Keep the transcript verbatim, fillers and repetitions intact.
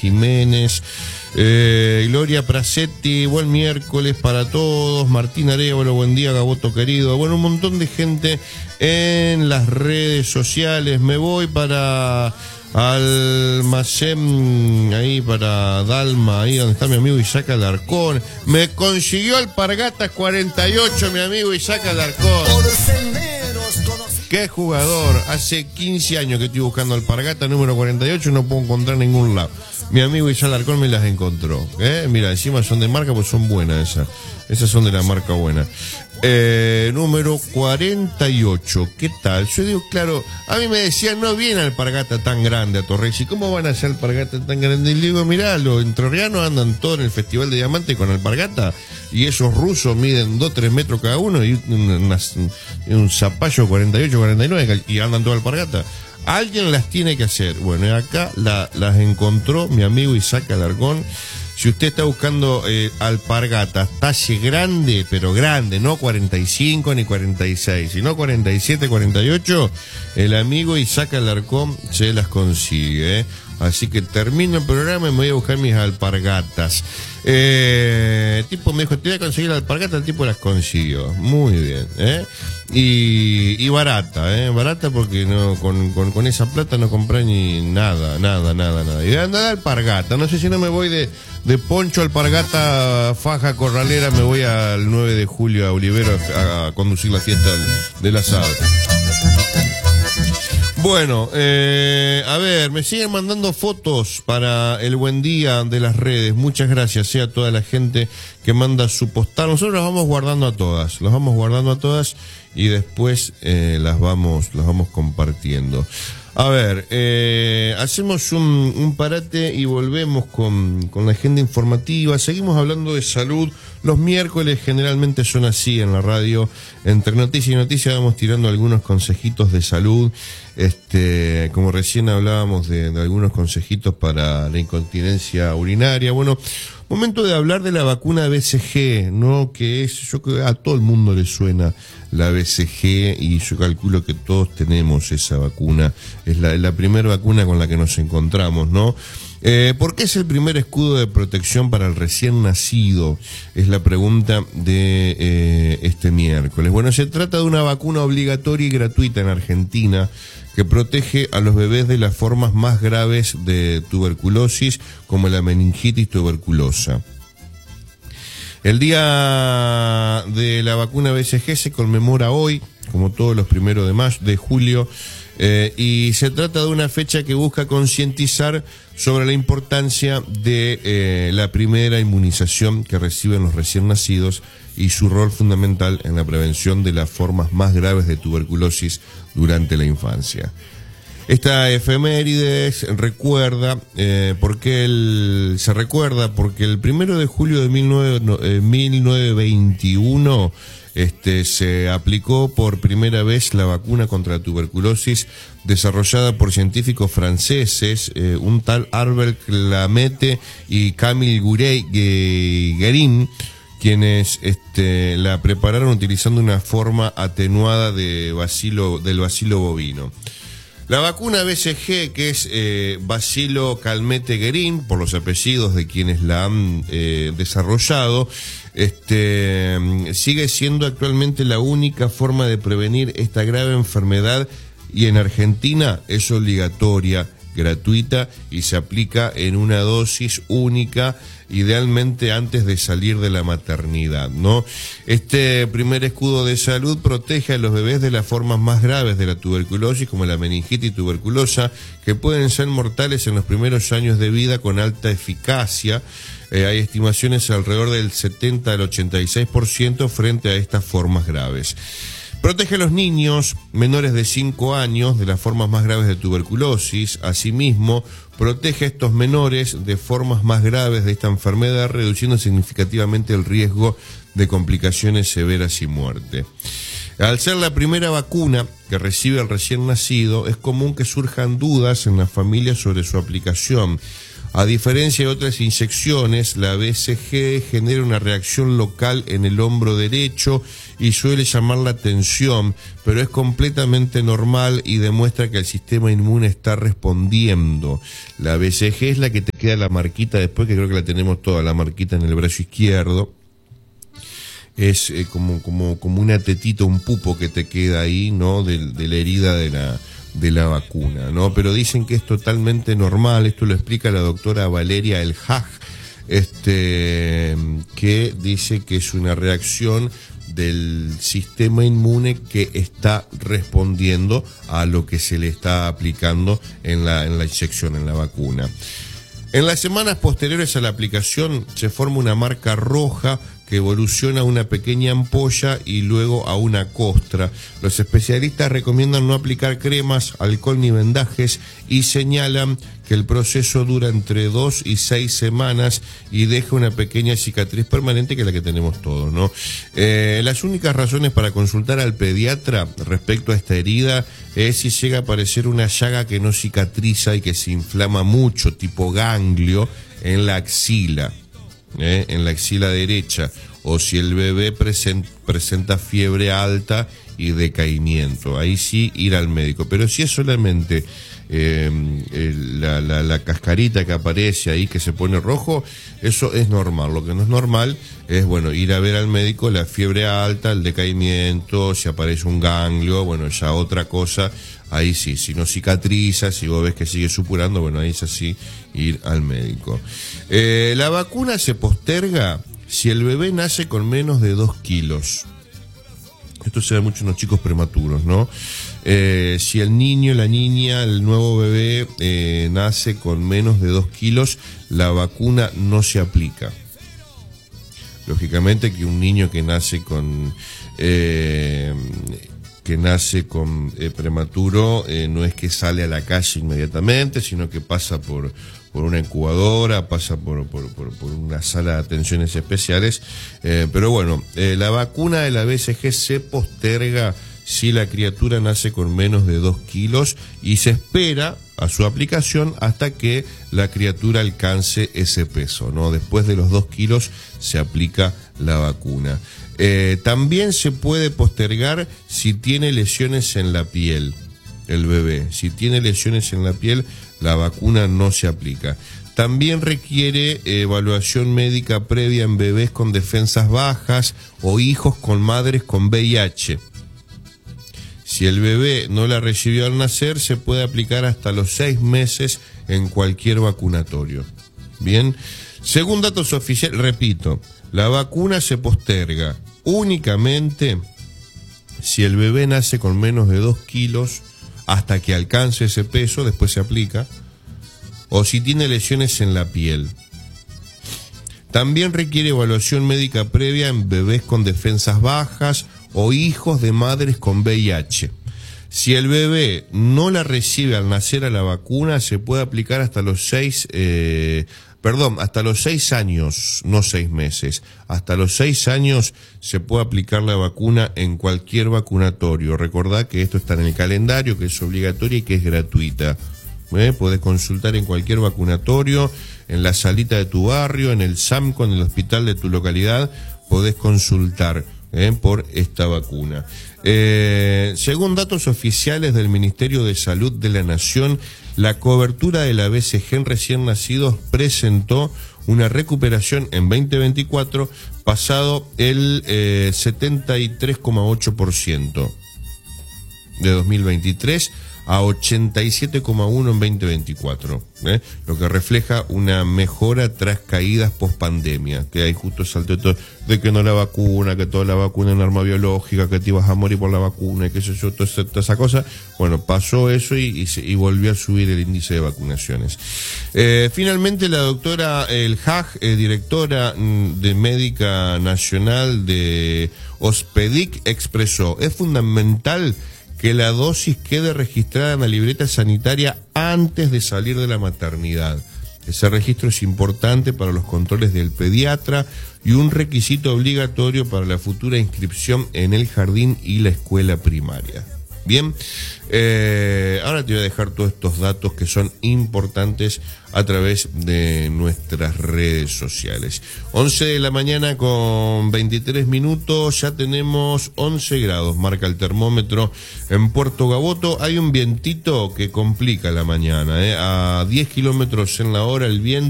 Jiménez, eh, Gloria Prasetti, buen miércoles para todos, Martín Arevalo, buen día, Gaboto querido, bueno, un montón de gente en las redes sociales. Me voy para Almacén, ahí para Dalma, ahí donde está mi amigo Isaac Alarcón. Me consiguió Alpargatas cuarenta y ocho, mi amigo Isaac Alarcón. Qué jugador, hace quince años que estoy buscando Alpargata número cuarenta y ocho y no puedo encontrar en ningún lado. Mi amigo Isaac Alarcón me las encontró, ¿eh? Mira, encima son de marca, pues son buenas esas. Esas son de la marca buena. Eh, número cuarenta y ocho, ¿qué tal? Yo digo, claro, a mí me decían, no viene Alpargata tan grande a Torres. ¿Y cómo van a hacer Alpargata tan grande? Y le digo, mirá, los entrerrianos andan todos en el Festival de Diamante con Alpargata, y esos rusos miden dos, tres metros cada uno, y un, un zapallo cuarenta y ocho, cuarenta y nueve, y andan todas Alpargata. Alguien las tiene que hacer. Bueno, y acá la, las encontró mi amigo Isaac Alarcón. Si usted está buscando eh, alpargatas, talle grande, pero grande, no cuarenta y cinco ni cuarenta y seis, sino cuarenta y siete, cuarenta y ocho, el amigo Isaac Alarcón se las consigue, ¿eh? Así que termino el programa y me voy a buscar mis alpargatas. Eh, el tipo me dijo, te voy a conseguir la alpargata, el tipo las consiguió. Muy bien, ¿eh? Y, y barata, ¿eh? Barata porque no con, con, con esa plata no compré ni nada, nada, nada, nada. Y anda de alpargata, no sé si no me voy de, de poncho, alpargata, faja, corralera, me voy al nueve de julio a Olivero a, a conducir la fiesta del, del asado. Bueno, eh, a ver, me siguen mandando fotos para el buen día de las redes. Muchas gracias, sea, a toda la gente que manda su postal. Nosotros las vamos guardando a todas, las vamos guardando a todas y después eh, las vamos, las vamos compartiendo. A ver, eh, hacemos un, un parate y volvemos con, con la agenda informativa. Seguimos hablando de salud. Los miércoles generalmente son así en la radio. Entre noticia y noticia vamos tirando algunos consejitos de salud. Este, como recién hablábamos de, de algunos consejitos para la incontinencia urinaria. Bueno, momento de hablar de la vacuna B C G, ¿no? Que es, yo creo que a todo el mundo le suena la B C G y yo calculo que todos tenemos esa vacuna. Es la, la primera vacuna con la que nos encontramos, ¿no? Eh, ¿Por qué es el primer escudo de protección para el recién nacido? Es la pregunta de eh, este miércoles. Bueno, se trata de una vacuna obligatoria y gratuita en Argentina que protege a los bebés de las formas más graves de tuberculosis, como la meningitis tuberculosa. El día de la vacuna B C G se conmemora hoy, como todos los primeros de mayo, de julio, eh, y se trata de una fecha que busca concientizar sobre la importancia de eh, la primera inmunización que reciben los recién nacidos y su rol fundamental en la prevención de las formas más graves de tuberculosis durante la infancia. Esta efemérides recuerda, eh, porque el, se recuerda porque el primero de julio de mil novecientos veintiuno este, se aplicó por primera vez la vacuna contra la tuberculosis desarrollada por científicos franceses, eh, un tal Albert Clamette y Camille Guérin, quienes este, la prepararon utilizando una forma atenuada de bacilo, del bacilo bovino. La vacuna B C G, que es eh, Bacilo Calmette Guerin, por los apellidos de quienes la han eh, desarrollado, este, sigue siendo actualmente la única forma de prevenir esta grave enfermedad y en Argentina es obligatoria, gratuita y se aplica en una dosis única, idealmente antes de salir de la maternidad, ¿no? Este primer escudo de salud protege a los bebés de las formas más graves de la tuberculosis, como la meningitis tuberculosa, que pueden ser mortales en los primeros años de vida con alta eficacia. Eh, hay estimaciones alrededor del setenta al ochenta y seis por ciento frente a estas formas graves. Protege a los niños menores de cinco años de las formas más graves de tuberculosis. Asimismo, protege a estos menores de formas más graves de esta enfermedad, reduciendo significativamente el riesgo de complicaciones severas y muerte. Al ser la primera vacuna que recibe el recién nacido, es común que surjan dudas en las familias sobre su aplicación. A diferencia de otras inyecciones, la B C G genera una reacción local en el hombro derecho y suele llamar la atención, pero es completamente normal y demuestra que el sistema inmune está respondiendo. La B C G es la que te queda la marquita después, que creo que la tenemos toda, la marquita en el brazo izquierdo. Es eh, como, como, como una tetita, un pupo que te queda ahí, ¿no? De, de la herida de la... de la vacuna, ¿no? Pero dicen que es totalmente normal, esto lo explica la doctora Valeria El Haj, este, que dice que es una reacción del sistema inmune que está respondiendo a lo que se le está aplicando en la, en la inyección, en la vacuna. En las semanas posteriores a la aplicación se forma una marca roja que evoluciona a una pequeña ampolla y luego a una costra. Los especialistas recomiendan no aplicar cremas, alcohol ni vendajes y señalan que el proceso dura entre dos y seis semanas y deja una pequeña cicatriz permanente, que es la que tenemos todos, ¿no? Eh, las únicas razones para consultar al pediatra respecto a esta herida es si llega a aparecer una llaga que no cicatriza y que se inflama mucho, tipo ganglio, en la axila. Eh, en la axila derecha, o si el bebé present, presenta fiebre alta y decaimiento, ahí sí ir al médico. Pero si es solamente eh, el, la, la, la cascarita que aparece ahí que se pone rojo, eso es normal. Lo que no es normal es, bueno, ir a ver al médico la fiebre alta, el decaimiento, si aparece un ganglio, bueno, ya otra cosa. Ahí sí, si no cicatriza, si vos ves que sigue supurando, bueno, ahí es así, ir al médico. Eh, la vacuna se posterga si el bebé nace con menos de dos kilos. Esto se da mucho en los chicos prematuros, ¿no? Eh, si el niño, la niña, el nuevo bebé eh, nace con menos de dos kilos, la vacuna no se aplica. Lógicamente que un niño que nace con... Eh, que nace con eh, prematuro, eh, no es que sale a la calle inmediatamente, sino que pasa por, por una incubadora, pasa por, por, por, por una sala de atenciones especiales. Eh, pero bueno, eh, la vacuna de la B C G se posterga si la criatura nace con menos de dos kilos y se espera a su aplicación hasta que la criatura alcance ese peso, ¿no? Después de los dos kilos se aplica la vacuna. Eh, también se puede postergar si tiene lesiones en la piel, el bebé. Si tiene lesiones en la piel, la vacuna no se aplica. También requiere evaluación médica previa en bebés con defensas bajas o hijos con madres con V I H. Si el bebé no la recibió al nacer, se puede aplicar hasta los seis meses en cualquier vacunatorio. Bien, según datos oficiales, repito, la vacuna se posterga únicamente si el bebé nace con menos de dos kilos hasta que alcance ese peso, después se aplica, o si tiene lesiones en la piel. También requiere evaluación médica previa en bebés con defensas bajas o hijos de madres con V I H. Si el bebé no la recibe al nacer a la vacuna, se puede aplicar hasta los seis, eh, perdón, hasta los seis años, no seis meses. Hasta los seis años se puede aplicar la vacuna en cualquier vacunatorio. Recordad que esto está en el calendario, que es obligatoria y que es gratuita. ¿Eh? Podés consultar en cualquier vacunatorio, en la salita de tu barrio, en el SAMCO, en el hospital de tu localidad, podés consultar ¿eh? por esta vacuna. Eh, según datos oficiales del Ministerio de Salud de la Nación, la cobertura de la B C G en recién nacidos presentó una recuperación en veinte veinticuatro pasado el eh, setenta y tres coma ocho por ciento de dos mil veintitrés a ochenta y siete coma uno en veinte veinticuatro, ¿eh? Lo que refleja una mejora tras caídas post pandemia, que hay justo salto de, todo, de que no la vacuna, que toda la vacuna es un arma biológica, que te ibas a morir por la vacuna, y que eso, toda esa, toda esa cosa. Bueno, pasó eso y, y, se, y volvió a subir el índice de vacunaciones. Eh, finalmente la doctora El Haj, eh, directora de Médica Nacional de Ospedic, expresó: es fundamental que la dosis quede registrada en la libreta sanitaria antes de salir de la maternidad. Ese registro es importante para los controles del pediatra y un requisito obligatorio para la futura inscripción en el jardín y la escuela primaria. Bien, eh, ahora te voy a dejar todos estos datos que son importantes a través de nuestras redes sociales. once de la mañana con veintitrés minutos, ya tenemos once grados, marca el termómetro en Puerto Gaboto. Hay un vientito que complica la mañana, ¿eh? A diez kilómetros en la hora el viento.